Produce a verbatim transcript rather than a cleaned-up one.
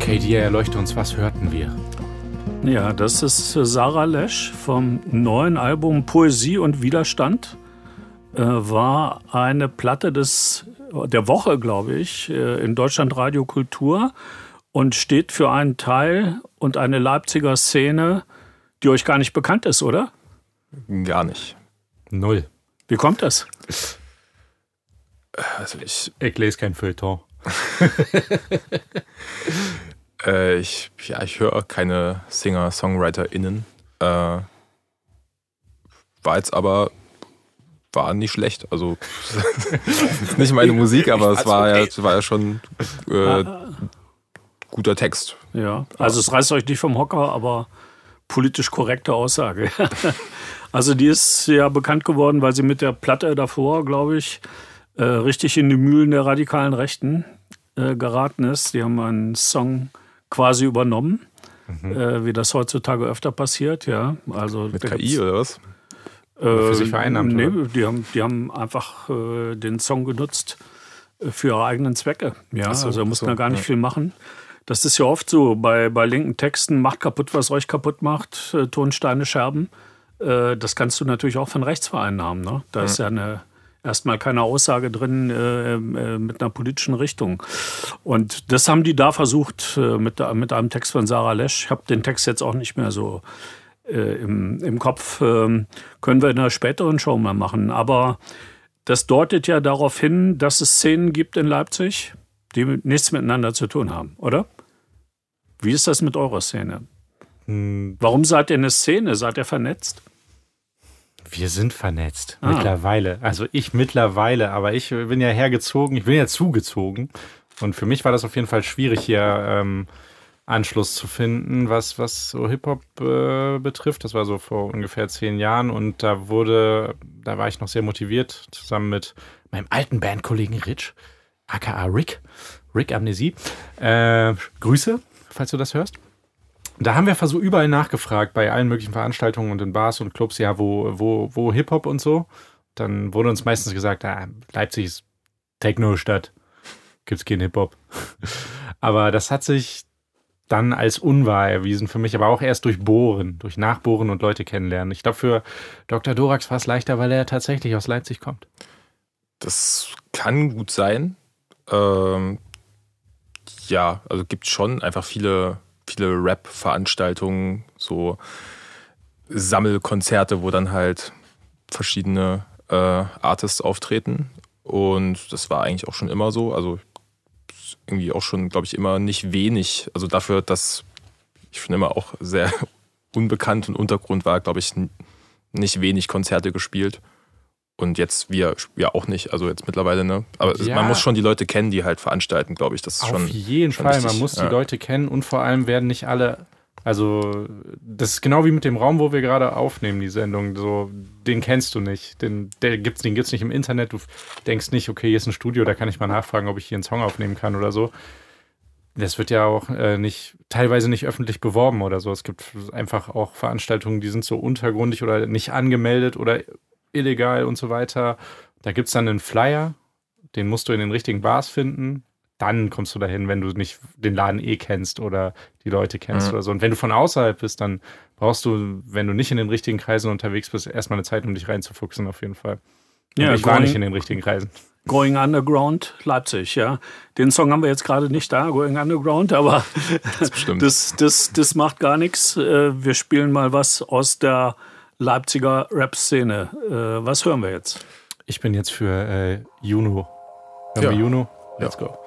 K D, erleuchte uns, was hörten wir? Ja, das ist Sarah Lesch vom neuen Album Poesie und Widerstand. Äh, war eine Platte des, der Woche, glaube ich, in Deutschland Radio Kultur und steht für einen Teil und eine Leipziger Szene, die euch gar nicht bekannt ist, oder? Gar nicht. Null. Wie kommt das? Also ich, ich lese kein Feuilleton. äh, ich, ja, ich höre keine Singer-SongwriterInnen. Äh, war jetzt aber war nicht schlecht. Also nicht meine Musik, aber es war, okay. ja, es war ja schon äh, guter Text. Ja, also es reißt euch nicht vom Hocker, aber politisch korrekte Aussage. Also die ist ja bekannt geworden, weil sie mit der Platte davor, glaube ich, äh, richtig in die Mühlen der radikalen Rechten äh, geraten ist. Die haben einen Song quasi übernommen, mhm. äh, wie das heutzutage öfter passiert. Ja, also mit K I oder was? Äh, für sich vereinnahmt, nee, die haben, die haben einfach äh, den Song genutzt äh, für ihre eigenen Zwecke. Ja, so, also da muss man so, gar nicht ja. viel machen. Das ist ja oft so bei, bei linken Texten, macht kaputt, was euch kaputt macht, äh, Tonsteine scherben. Äh, das kannst du natürlich auch von rechts vereinnahmen. Ne? Da mhm. ist ja eine, erstmal keine Aussage drin äh, äh, mit einer politischen Richtung. Und das haben die da versucht äh, mit, mit einem Text von Sarah Lesch. Ich habe den Text jetzt auch nicht mehr so Äh, im, im Kopf, äh, können wir in einer späteren Show mal machen. Aber das deutet ja darauf hin, dass es Szenen gibt in Leipzig, die nichts miteinander zu tun haben, oder? Wie ist das mit eurer Szene? Hm. Warum seid ihr eine Szene? Seid ihr vernetzt? Wir sind vernetzt, ah. mittlerweile. Also ich mittlerweile, aber ich bin ja hergezogen, ich bin ja zugezogen. Und für mich war das auf jeden Fall schwierig, hier ähm, Anschluss zu finden, was, was so Hip-Hop äh, betrifft. Das war so vor ungefähr zehn Jahren und da wurde, da war ich noch sehr motiviert, zusammen mit meinem alten Bandkollegen Rich, aka Rick, Rick Amnesie. Äh, Grüße, falls du das hörst. Da haben wir versucht, überall nachgefragt, bei allen möglichen Veranstaltungen und in Bars und Clubs, ja, wo, wo, wo Hip-Hop und so. Dann wurde uns meistens gesagt, ah, Leipzig ist Techno-Stadt, gibt's keinen Hip-Hop. Aber das hat sich dann als unwahr erwiesen für mich, aber auch erst durch Bohren, durch Nachbohren und Leute kennenlernen. Ich glaube, für Doktor Dorax war es leichter, weil er tatsächlich aus Leipzig kommt. Das kann gut sein. Ähm, ja, also gibt schon einfach viele, viele Rap-Veranstaltungen, so Sammelkonzerte, wo dann halt verschiedene äh, Artists auftreten. Und das war eigentlich auch schon immer so. Also irgendwie auch schon, glaube ich, immer nicht wenig. Also dafür, dass ich schon immer auch sehr unbekannt und Untergrund war, glaube ich, nicht wenig Konzerte gespielt. Und jetzt wir ja auch nicht, also jetzt mittlerweile, ne? Aber ja, man muss schon die Leute kennen, die halt veranstalten, glaube ich. Das ist auf schon, jeden schon Fall, wichtig. Man muss die ja. Leute kennen und vor allem werden nicht alle, also das ist genau wie mit dem Raum, wo wir gerade aufnehmen, die Sendung, so, den kennst du nicht, den, der gibt's, den gibt's nicht im Internet, du denkst nicht, okay, hier ist ein Studio, da kann ich mal nachfragen, ob ich hier einen Song aufnehmen kann oder so. Das wird ja auch äh, nicht, teilweise nicht öffentlich beworben oder so. Es gibt einfach auch Veranstaltungen, die sind so untergrundig oder nicht angemeldet oder illegal und so weiter. Da gibt's dann einen Flyer, den musst du in den richtigen Bars finden. Dann kommst du dahin, wenn du nicht den Laden eh kennst oder die Leute kennst mhm. oder so. Und wenn du von außerhalb bist, dann brauchst du, wenn du nicht in den richtigen Kreisen unterwegs bist, erstmal eine Zeit, um dich reinzufuchsen, auf jeden Fall. Ja, ich war nicht in den richtigen Kreisen. Going Underground, Leipzig, ja. Den Song haben wir jetzt gerade nicht da, Going Underground, aber das, das, das, das macht gar nichts. Wir spielen mal was aus der Leipziger Rap-Szene. Was hören wir jetzt? Ich bin jetzt für äh, Juno. Hören ja. wir Juno? Let's ja. go.